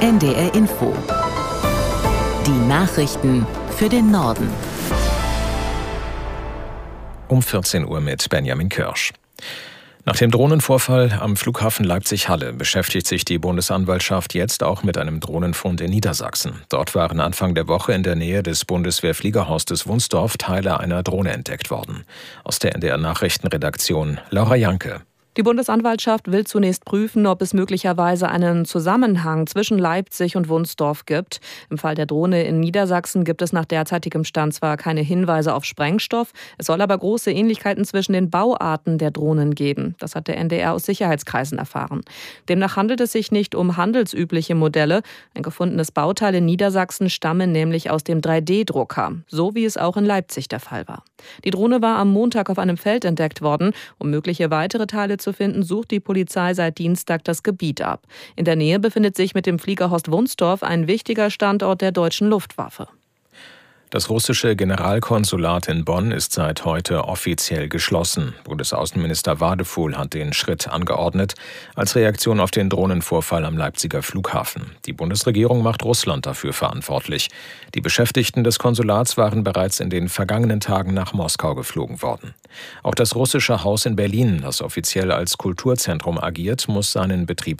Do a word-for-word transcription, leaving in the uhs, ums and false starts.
N D R Info. Die Nachrichten für den Norden. Um vierzehn Uhr mit Benjamin Kirsch. Nach dem Drohnenvorfall am Flughafen Leipzig-Halle beschäftigt sich die Bundesanwaltschaft jetzt auch mit einem Drohnenfund in Niedersachsen. Dort waren Anfang der Woche in der Nähe des Bundeswehrfliegerhostes Wunsdorf Teile einer Drohne entdeckt worden. Aus der N D R-Nachrichtenredaktion Laura Janke. Die Bundesanwaltschaft will zunächst prüfen, ob es möglicherweise einen Zusammenhang zwischen Leipzig und Wunsdorf gibt. Im Fall der Drohne in Niedersachsen gibt es nach derzeitigem Stand zwar keine Hinweise auf Sprengstoff, es soll aber große Ähnlichkeiten zwischen den Bauarten der Drohnen geben. Das hat der N D R aus Sicherheitskreisen erfahren. Demnach handelt es sich nicht um handelsübliche Modelle. Ein gefundenes Bauteil in Niedersachsen stamme nämlich aus dem drei D Drucker, so wie es auch in Leipzig der Fall war. Die Drohne war am Montag auf einem Feld entdeckt worden. Um mögliche weitere Teile zu finden, sucht die Polizei seit Dienstag das Gebiet ab. In der Nähe befindet sich mit dem Fliegerhost Wunsdorf ein wichtiger Standort der deutschen Luftwaffe. Das russische Generalkonsulat in Bonn ist seit heute offiziell geschlossen. Bundesaußenminister Wadefuhl hat den Schritt angeordnet, als Reaktion auf den Drohnenvorfall am Leipziger Flughafen. Die Bundesregierung macht Russland dafür verantwortlich. Die Beschäftigten des Konsulats waren bereits in den vergangenen Tagen nach Moskau geflogen worden. Auch das russische Haus in Berlin, das offiziell als Kulturzentrum agiert, muss seinen Betrieb